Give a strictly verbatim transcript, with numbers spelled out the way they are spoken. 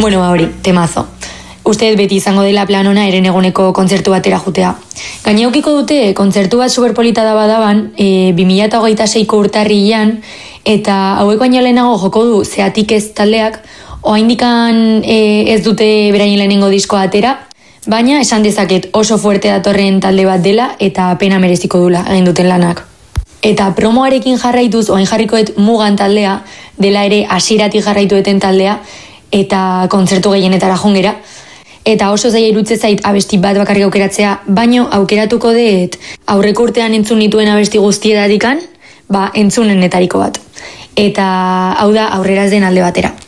Bueno, ba hori, temazo. Uste beti izango dela plan ona Hereneguneko kontzertu batera jutea. Gaina aukiko dute kontzertu bat superpolita da badaban, e, bi mila hogeita seiko urtarrilean, eta hauek baino lehenago joko du Zeatik ez taldeak, oraindikan e, ez dute beraien lehenengo diskoa atera, baina esan dezaket oso fuerte datorren talde bat dela eta pena mereziko dula egin duten lanak. Eta promoarekin jarraituz, orain jarrikoet Mugan taldea, dela ere hasieratik jarraitueten taldea, eta kontzertu gehienetara jongera. Eta oso zaila irutze zait abesti bat bakarrik aukeratzea, baino aukeratuko dut aurreko urtean entzun nituen abesti guztietatikan, ba entzunenetariko bat. Eta hau da aurreraz den alde batera.